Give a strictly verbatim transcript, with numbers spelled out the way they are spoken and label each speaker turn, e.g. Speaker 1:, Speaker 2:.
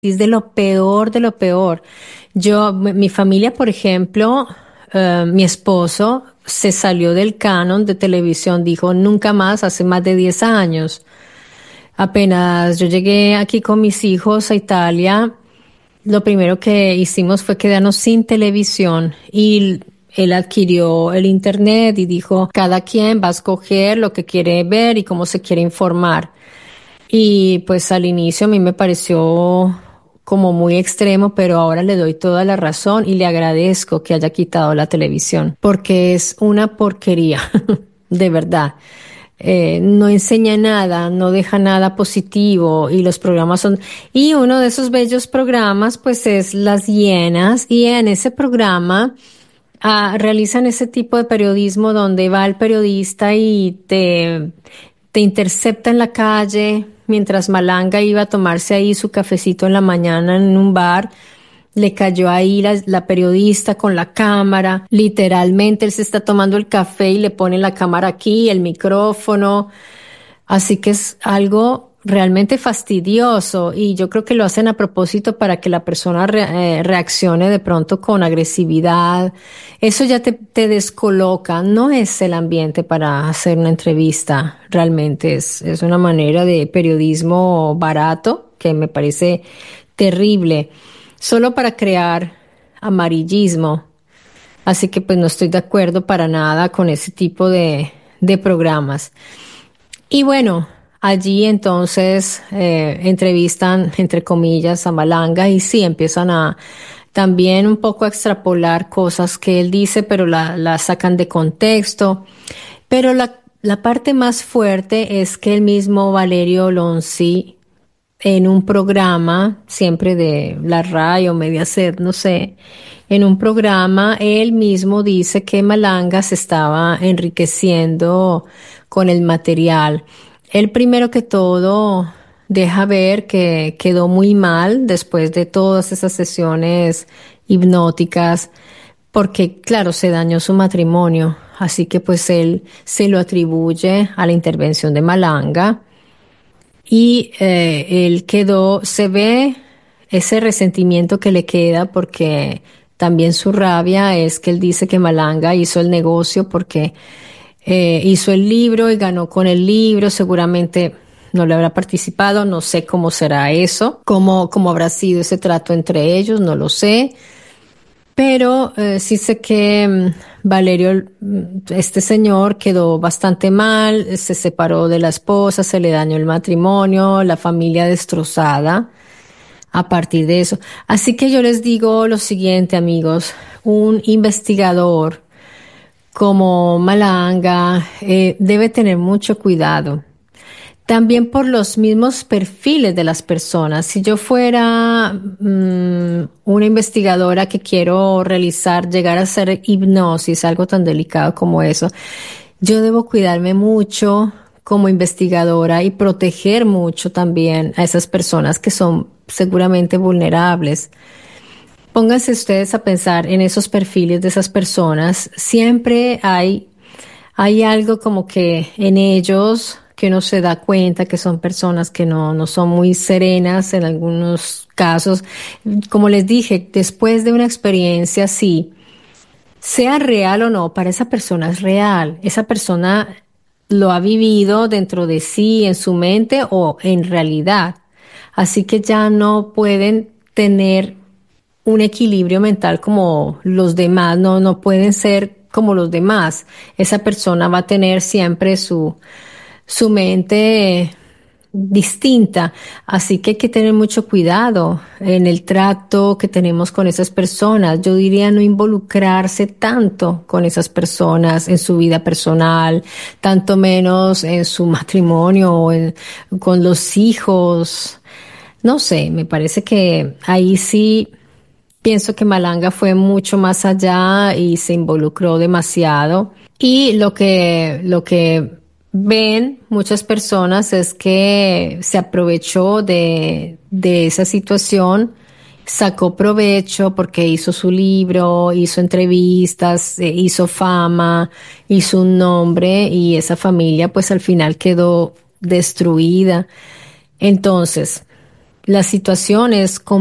Speaker 1: Es de lo peor, de lo peor. Yo, mi mi familia, por ejemplo, eh, mi esposo se salió del canon de televisión, dijo nunca más, hace más de diez años. Apenas yo llegué aquí con mis hijos a Italia, lo primero que hicimos fue quedarnos sin televisión y él adquirió el internet y dijo, cada quien va a escoger lo que quiere ver y cómo se quiere informar. Y pues al inicio a mí me pareció como muy extremo, pero ahora le doy toda la razón y le agradezco que haya quitado la televisión, porque es una porquería, de verdad. Eh, no enseña nada, no deja nada positivo y los programas son... Y uno de esos bellos programas pues es Las Hienas y en ese programa ah, realizan ese tipo de periodismo donde va el periodista y te, te intercepta en la calle mientras Malanga iba a tomarse ahí su cafecito en la mañana en un bar. Le cayó ahí la, la periodista con la cámara. Literalmente él se está tomando el café y le pone la cámara aquí, el micrófono. Así que es algo realmente fastidioso y yo creo que lo hacen a propósito para que la persona re- eh, reaccione de pronto con agresividad. Eso ya te, te descoloca. No es el ambiente para hacer una entrevista. Realmente es, es una manera de periodismo barato que me parece terrible, solo para crear amarillismo. Así que pues no estoy de acuerdo para nada con ese tipo de, de programas. Y bueno, allí entonces eh, entrevistan, entre comillas, a Malanga y sí empiezan a también un poco a extrapolar cosas que él dice, pero la, la sacan de contexto. Pero la, la parte más fuerte es que el mismo Valerio Lonzi en un programa, siempre de la RAI o Mediaset, no sé, en un programa él mismo dice que Malanga se estaba enriqueciendo con el material. Él primero que todo deja ver que quedó muy mal después de todas esas sesiones hipnóticas, porque claro, se dañó su matrimonio, así que pues él se lo atribuye a la intervención de Malanga y eh, él quedó, se ve ese resentimiento que le queda porque también su rabia es que él dice que Malanga hizo el negocio porque eh, hizo el libro y ganó con el libro, seguramente no le habrá participado, no sé cómo será eso, cómo, cómo habrá sido ese trato entre ellos, no lo sé. Pero eh, sí sé que mm, Valerio, mm, este señor quedó bastante mal, se separó de la esposa, se le dañó el matrimonio, la familia destrozada a partir de eso. Así que yo les digo lo siguiente, amigos, un investigador como Malanga eh, debe tener mucho cuidado. También por los mismos perfiles de las personas. Si yo fuera mm, una investigadora que quiero realizar, llegar a hacer hipnosis, algo tan delicado como eso, yo debo cuidarme mucho como investigadora y proteger mucho también a esas personas que son seguramente vulnerables. Pónganse ustedes a pensar en esos perfiles de esas personas. Siempre hay hay algo como que en ellos que uno se da cuenta que son personas que no, no son muy serenas en algunos casos. Como les dije, después de una experiencia así, sea real o no, para esa persona es real. Esa persona lo ha vivido dentro de sí, en su mente o en realidad. Así que ya no pueden tener un equilibrio mental como los demás, no, no pueden ser como los demás. Esa persona va a tener siempre su, su mente distinta, así que hay que tener mucho cuidado en el trato que tenemos con esas personas. Yo diría no involucrarse tanto con esas personas en su vida personal, tanto menos en su matrimonio o en- con los hijos. No sé, me parece que ahí sí pienso que Malanga fue mucho más allá y se involucró demasiado. Y lo que, lo que ven muchas personas es que se aprovechó de, de esa situación, sacó provecho porque hizo su libro, hizo entrevistas, eh, hizo fama, hizo un nombre y esa familia pues al final quedó destruida. Entonces, la situación es